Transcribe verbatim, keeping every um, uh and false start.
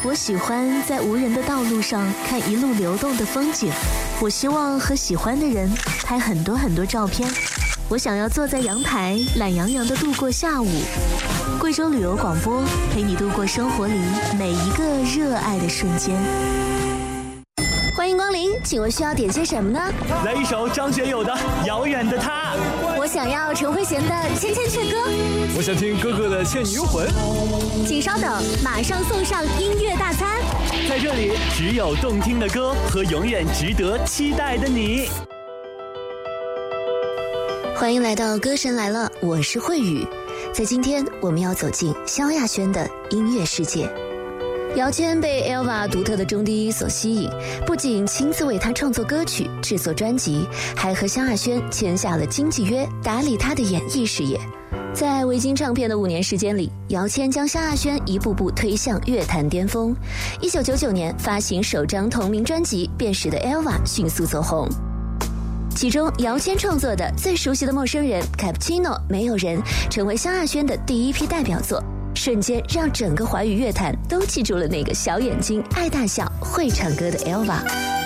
我喜欢在无人的道路上看一路流动的风景，我希望和喜欢的人拍很多很多照片，我想要坐在阳台懒洋洋地度过下午。贵州旅游广播陪你度过生活里每一个热爱的瞬间。欢迎光临，请问需要点些什么呢？ 来一首张学友的《遥远的他》。 我想要陈慧娴的《千千阙歌》。 我想听哥哥的《倩女幽魂》。 请稍等，马上送上音乐大餐。 在这里，只有动听的歌和永远值得期待的你。 欢迎来到歌神来了，我是慧宇。在今天，我们要走进萧亚轩的音乐世界。姚谦被 E L V A 独特的中低音所吸引，不仅亲自为他创作歌曲、制作专辑，还和萧亚轩签下了经纪约，打理他的演艺事业。在维京唱片的五年时间里，姚谦将萧亚轩一步步推向乐坛巅峰。一九九九年发行首张同名专辑，便使得 E L V A 迅速走红。其中，姚谦创作的《最熟悉的陌生人》Cappuccino 没有人，成为萧亚轩的第一批代表作。瞬间让整个华语乐坛都记住了那个小眼睛、爱大笑、会唱歌的 E L V A。